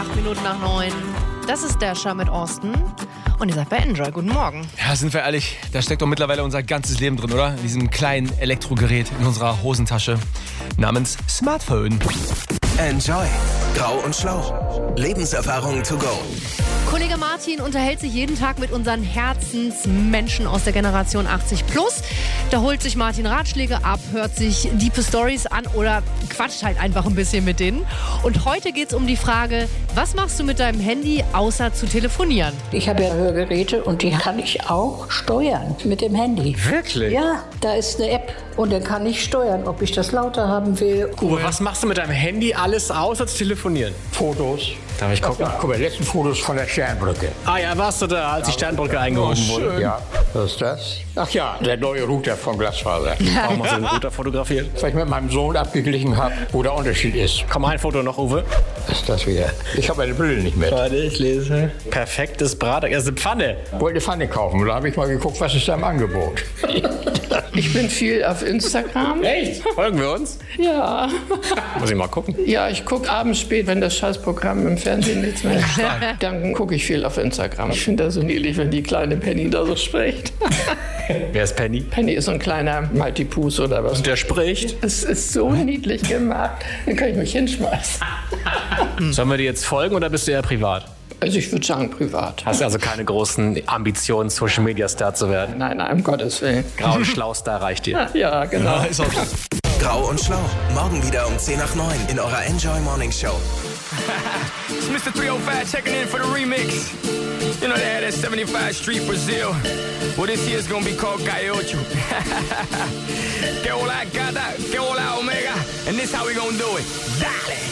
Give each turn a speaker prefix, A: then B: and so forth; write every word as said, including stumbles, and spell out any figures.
A: Acht Minuten nach neun. Das ist Dasher mit Austin. Und ihr seid bei Enjoy. Guten Morgen.
B: Ja, sind wir ehrlich, da steckt doch mittlerweile unser ganzes Leben drin, oder? In diesem kleinen Elektrogerät in unserer Hosentasche namens Smartphone.
C: Enjoy. Grau und Schlau. Lebenserfahrungen to go.
A: Kollege Martin unterhält sich jeden Tag mit unseren Herzensmenschen aus der Generation achtzig plus. Da holt sich Martin Ratschläge ab, hört sich diepe Stories an oder quatscht halt einfach ein bisschen mit denen. Und heute geht es um die Frage, was machst du mit deinem Handy, außer zu telefonieren?
D: Ich habe ja Hörgeräte und die kann ich auch steuern mit dem Handy.
E: Wirklich?
D: Ja, da ist eine App und dann kann ich steuern, ob ich das lauter haben will.
E: Uwe, was machst du mit deinem Handy alles außer zu telefonieren?
F: Fotos.
E: Darf ich gucken?
F: Ja, guck mal, letzten Fotos von der Sternbrücke.
E: Ah ja, warst du da, als die Sternbrücke eingehoben
B: Oh,
E: wurde?
F: Ja, was ist das? Ach ja, der neue Router von Glasfaser.
E: Warum hast du den Router fotografiert?
F: Weil ich mit meinem Sohn abgeglichen habe, wo der Unterschied ist.
E: Komm, ein Foto noch, Uwe.
F: Was ist das wieder? Ich habe meine Brille nicht mit.
E: Warte, ich lese. Perfektes Brat, also eine Pfanne.
F: Wollte eine Pfanne kaufen und da habe ich mal geguckt, was ist da im Angebot.
G: Ich bin viel auf Instagram.
E: Echt? Folgen wir uns?
G: Ja.
E: Muss ich mal gucken.
G: Ja, ich gucke abends spät, wenn das Scheißprogramm im Fernsehen nichts mehr ist. Dann gucke ich viel auf Instagram. Ich finde das so niedlich, wenn die kleine Penny da so spricht.
E: Wer ist Penny?
G: Penny ist so ein kleiner Maltipus oder was.
E: Und der spricht?
G: Es ist so niedlich gemacht. Dann kann ich mich hinschmeißen.
E: Sollen wir dir jetzt folgen oder bist du eher privat?
G: Also ich würde sagen privat.
E: Hast also keine großen Ambitionen, Social Media Star zu werden?
G: Nein, nein, um Gottes Willen.
E: Grau und Schlau Star reicht dir.
G: Ja, genau.
B: Ja, ist auch so.
C: Grau und Schlau. Morgen wieder um zehn nach neun in eurer Enjoy Morning Show.
H: It's Mister three oh five checking in for the remix. You know they had that seventy-five Street Brazil. Well, this year's gonna be called Calle Ocho. Que hola gata, que hola omega. And this how we gonna do it. Dale!